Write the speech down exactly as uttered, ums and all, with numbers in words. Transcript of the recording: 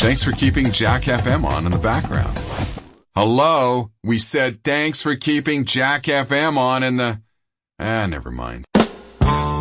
Thanks for keeping Jack F M on in the background. Hello? We said thanks for keeping Jack F M on in the... Ah, never mind.